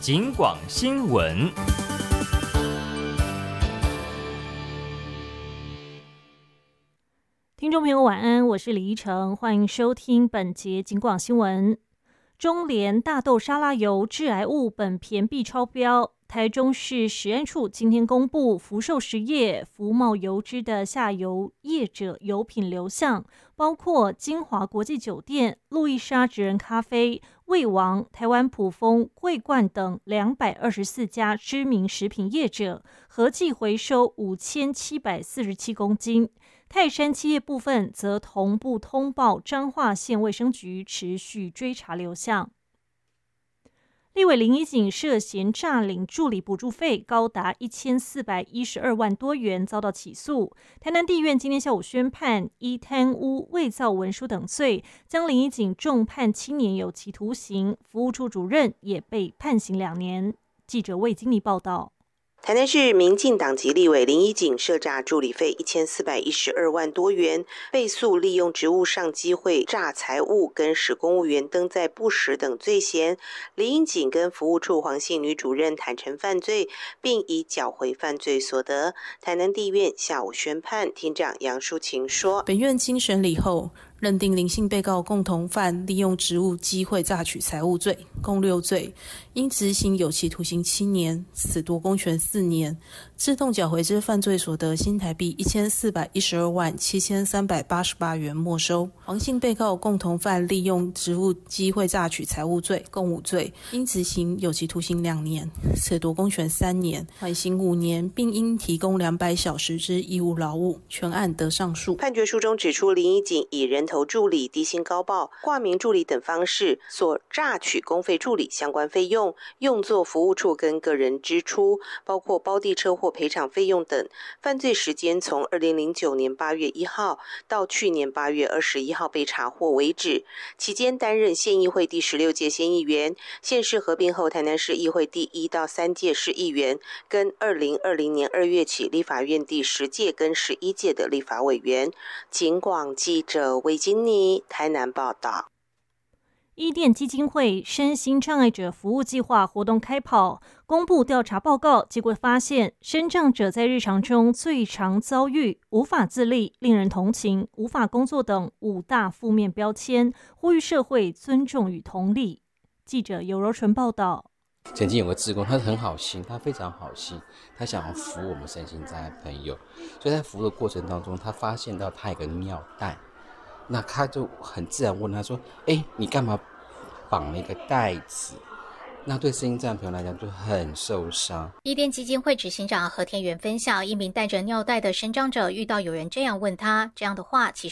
警广新闻。 听众朋友晚安，我是李依晨，欢迎收听本节警广新闻。中联大豆沙拉油致癌物苯醛铋超标，台中市食安处今天公布福寿实业、福茂油脂的下游业者油品流向，包括金华国际酒店、路易莎职人咖啡、味王、台湾普丰、桂冠等224家知名食品业者，合计回收5747公斤。泰山企业部分则同步通报彰化县卫生局，持续追查流向。立委林宜景涉嫌诈领助理补助费高达1412万多元，遭到起诉。台南地院今天下午宣判，依贪污、伪造文书等罪，将林宜景重判7年有期徒刑，服务处主任也被判刑2年。记者魏金妮报道。 台南市民进党籍立委林宜景涉诈助理费1412万多元，被诉利用职务上机会诈财物跟使公务员登载不实等罪嫌。林宜景跟服务处黄姓女主任坦承犯罪，并已缴回犯罪所得。台南地院下午宣判，庭长杨淑琴说， 本院经审理后，认定林姓被告共同犯利用职务机会诈取财物罪，共6罪，应执行有期徒刑7年，褫夺公权4年，自动缴回之犯罪所得新台币1412万7388元没收。黄姓被告共同犯利用职务机会诈取财物罪，共5罪，应执行有期徒刑2年，褫夺公权3年，缓刑5年，并应提供200小时之义务劳务。全案得上诉。 判决书中指出，林宜景以人头助理、低薪高报、挂名助理等方式所诈取公费助理相关费用，用作服务处跟个人支出，包括包地车或赔偿费用等。犯罪时间从2009年8月1号到去年8月21号被查获为止，期间担任县议会第16届县议员，县市合并后台南市议会第1到3届市议员，跟2020年2月起立法院第10届跟11届的立法委员。警广记者魏金妮台南报道。 伊甸基金会身心障碍者服务计划活动开跑，公布调查报告，结果发现身障者在日常中最常遭遇无法自立、令人同情、无法工作等5大负面标签，呼吁社会尊重与同理。记者尤柔纯报道。 曾经有个志工，他很好心，他非常好心，他想要服务我们身心障碍朋友，所以在服务的过程当中，他发现到他有个尿袋，那他就很自然问他说：“你干嘛绑了一个袋子？”那对身心障碍朋友来讲就很受伤。 伊甸基金会执行长何天元分享，一名带着尿袋的身障者遇到有人这样问他，这样的话其实